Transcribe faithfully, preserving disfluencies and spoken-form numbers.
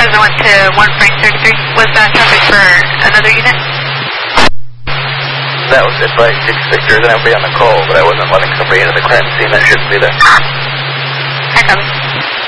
President went to one Frank thirty-three. Was that traffic for another unit? That was it, like six Victor, then I'd be on the call, but I wasn't letting somebody into the crime scene that shouldn't be there. I copy.